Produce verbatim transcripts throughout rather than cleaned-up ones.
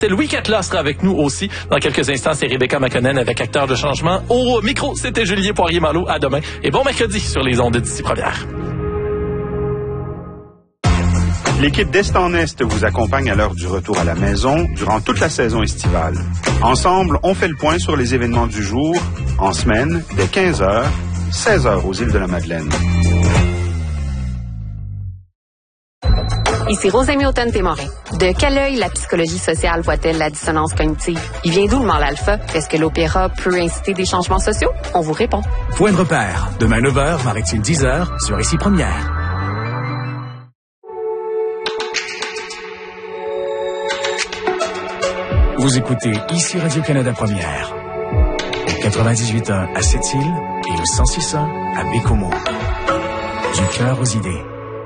Louis Catla sera avec nous aussi. Dans quelques instants, c'est Rebecca McConnell avec Acteur de changement. Au micro, c'était Julien Poirier-Malo. À demain. Et bon mercredi sur les ondes d'ici première. L'équipe d'Est en Est vous accompagne à l'heure du retour à la maison durant toute la saison estivale. Ensemble, on fait le point sur les événements du jour, en semaine, dès quinze heures, seize heures aux îles de la Madeleine. Ici Rosemée Automne-Témorin. De quel œil la psychologie sociale voit-elle la dissonance cognitive? Il vient d'où le mal alpha? Est-ce que l'opéra peut inciter des changements sociaux? On vous répond. Point de repère. Demain neuf heures, Maritime dix heures, sur Ici Première. Vous écoutez Ici Radio-Canada Première. Au quatre-vingt-dix-huit point un à Sept-Îles et au cent six point un à Bécomo. Du cœur aux idées.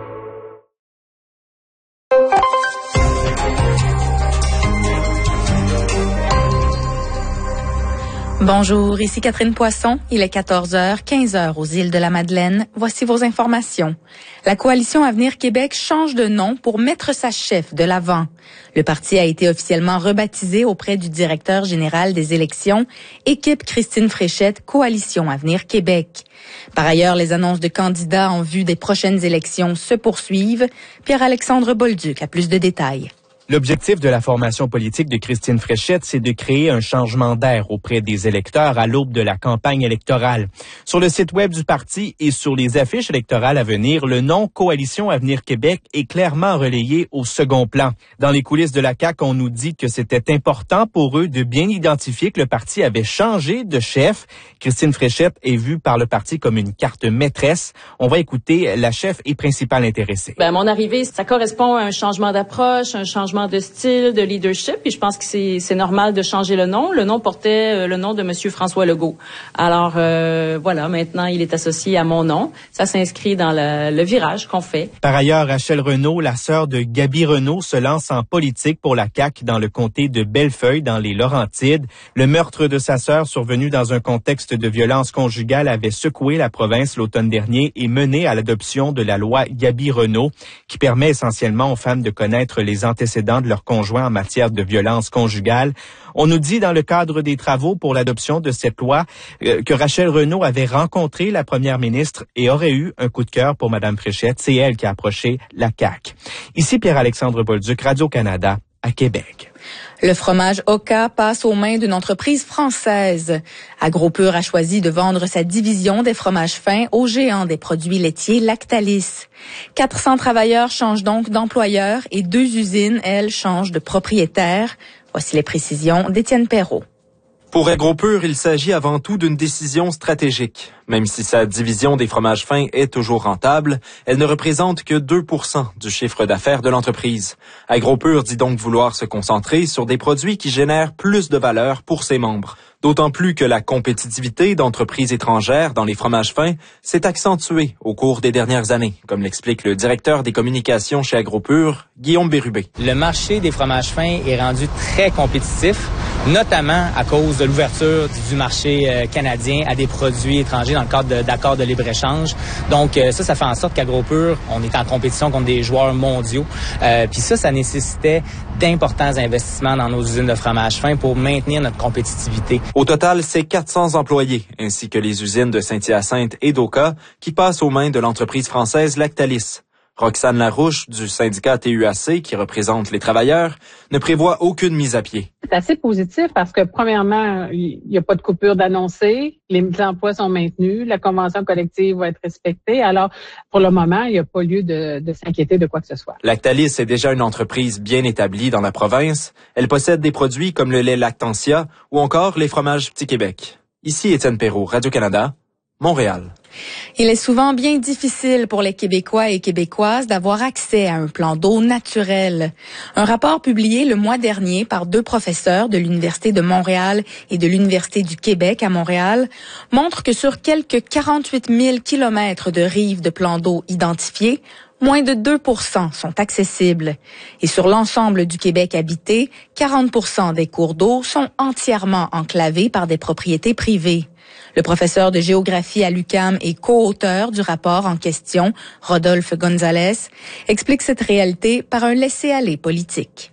Bonjour, ici Catherine Poisson. Il est quatorze heures, quinze heures aux îles de la Madeleine. Voici vos informations. La coalition Avenir Québec change de nom pour mettre sa chef de l'avant. Le parti a été officiellement rebaptisé auprès du directeur général des élections, équipe Christine Fréchette, Coalition Avenir Québec. Par ailleurs, les annonces de candidats en vue des prochaines élections se poursuivent. Pierre-Alexandre Bolduc a plus de détails. L'objectif de la formation politique de Christine Fréchette, c'est de créer un changement d'air auprès des électeurs à l'aube de la campagne électorale. Sur le site web du parti et sur les affiches électorales à venir, le nom Coalition Avenir Québec est clairement relayé au second plan. Dans les coulisses de la C A Q, on nous dit que c'était important pour eux de bien identifier que le parti avait changé de chef. Christine Fréchette est vue par le parti comme une carte maîtresse. On va écouter la chef et principale intéressée. Ben, à mon arrivée, ça correspond à un changement d'approche, un changement de style, de leadership, et je pense que c'est, c'est normal de changer le nom. Le nom portait euh, le nom de Monsieur François Legault. Alors euh, voilà, maintenant il est associé à mon nom. Ça s'inscrit dans le, le virage qu'on fait. Par ailleurs, Rachel Renaud, la sœur de Gaby Renaud, se lance en politique pour la C A Q dans le comté de Bellefeuille, dans les Laurentides. Le meurtre de sa sœur, survenu dans un contexte de violence conjugale, avait secoué la province l'automne dernier et mené à l'adoption de la loi Gaby Renaud, qui permet essentiellement aux femmes de connaître les antécédents de leur conjoint en matière de violence conjugale. On nous dit dans le cadre des travaux pour l'adoption de cette loi euh, que Rachel Renaud avait rencontré la première ministre et aurait eu un coup de cœur pour Mme Fréchette. C'est elle qui a approché la C A Q. Ici Pierre-Alexandre Bolduc, Radio-Canada, à Québec. Le fromage Oka passe aux mains d'une entreprise française. AgroPure a choisi de vendre sa division des fromages fins au géant des produits laitiers Lactalis. quatre cents travailleurs changent donc d'employeur et deux usines, elles, changent de propriétaire. Voici les précisions d'Étienne Perrault. Pour AgroPure, il s'agit avant tout d'une décision stratégique. Même si sa division des fromages fins est toujours rentable, elle ne représente que deux pour cent du chiffre d'affaires de l'entreprise. AgroPure dit donc vouloir se concentrer sur des produits qui génèrent plus de valeur pour ses membres. D'autant plus que la compétitivité d'entreprises étrangères dans les fromages fins s'est accentuée au cours des dernières années, comme l'explique le directeur des communications chez AgroPure, Guillaume Bérubé. Le marché des fromages fins est rendu très compétitif, notamment à cause de l'ouverture du marché canadien à des produits étrangers dans le cadre de, d'accords de libre-échange. Donc ça, ça fait en sorte qu'AgroPure, on est en compétition contre des joueurs mondiaux. Euh, Puis ça, ça nécessitait d'importants investissements dans nos usines de fromage fin pour maintenir notre compétitivité. Au total, c'est quatre cents employés, ainsi que les usines de Saint-Hyacinthe et d'Oka, qui passent aux mains de l'entreprise française Lactalis. Roxane Larouche, du syndicat T U A C, qui représente les travailleurs, ne prévoit aucune mise à pied. C'est assez positif parce que, premièrement, il n'y a pas de coupure d'annoncer, les emplois sont maintenus, la convention collective va être respectée. Alors, pour le moment, il n'y a pas lieu de, de s'inquiéter de quoi que ce soit. Lactalis est déjà une entreprise bien établie dans la province. Elle possède des produits comme le lait Lactantia ou encore les fromages Petit Québec. Ici Étienne Perrault, Radio-Canada, Montréal. Il est souvent bien difficile pour les Québécois et Québécoises d'avoir accès à un plan d'eau naturel. Un rapport publié le mois dernier par deux professeurs de l'Université de Montréal et de l'Université du Québec à Montréal montre que sur quelques quarante-huit mille kilomètres de rives de plans d'eau identifiés, moins de deux pour cent sont accessibles. Et sur l'ensemble du Québec habité, quarante pour cent des cours d'eau sont entièrement enclavés par des propriétés privées. Le professeur de géographie à l'U Q A M et co-auteur du rapport en question, Rodolphe Gonzalez, explique cette réalité par un laisser-aller politique.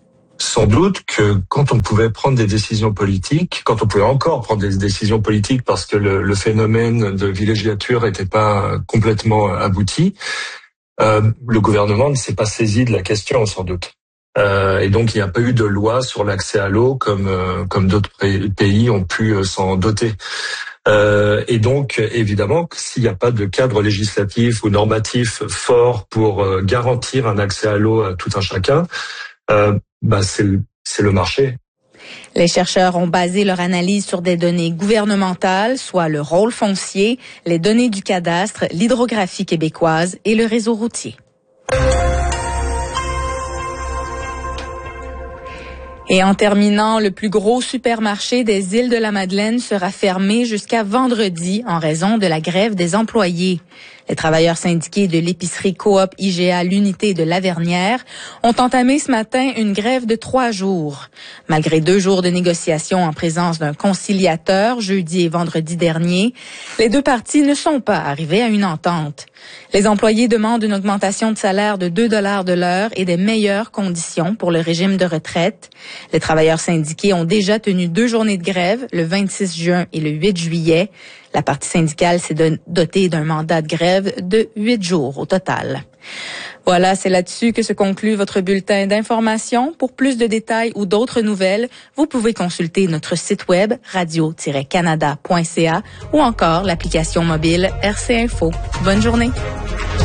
sans doute que quand on pouvait prendre des décisions politiques, quand on pouvait encore prendre des décisions politiques parce que le, le phénomène de villégiature n'était pas complètement abouti, euh, le gouvernement ne s'est pas saisi de la question, sans doute. Euh, et donc, il n'y a pas eu de loi sur l'accès à l'eau comme euh, comme d'autres pays ont pu euh, s'en doter. Euh, et donc, évidemment, s'il n'y a pas de cadre législatif ou normatif fort pour euh, garantir un accès à l'eau à tout un chacun, euh, bah c'est le, c'est le marché. Les chercheurs ont basé leur analyse sur des données gouvernementales, soit le rôle foncier, les données du cadastre, l'hydrographie québécoise et le réseau routier. Et en terminant, le plus gros supermarché des îles de la Madeleine sera fermé jusqu'à vendredi en raison de la grève des employés. Les travailleurs syndiqués de l'épicerie Coop I G A l'unité de Lavernière ont entamé ce matin une grève de trois jours. Malgré deux jours de négociations en présence d'un conciliateur jeudi et vendredi dernier, les deux parties ne sont pas arrivées à une entente. Les employés demandent une augmentation de salaire de deux dollars de l'heure et des meilleures conditions pour le régime de retraite. Les travailleurs syndiqués ont déjà tenu deux journées de grève, le vingt-six juin et le huit juillet. La partie syndicale s'est dotée d'un mandat de grève de huit jours au total. Voilà, c'est là-dessus que se conclut votre bulletin d'information. Pour plus de détails ou d'autres nouvelles, vous pouvez consulter notre site web radio tiret canada point c a ou encore l'application mobile R C Info. Bonne journée.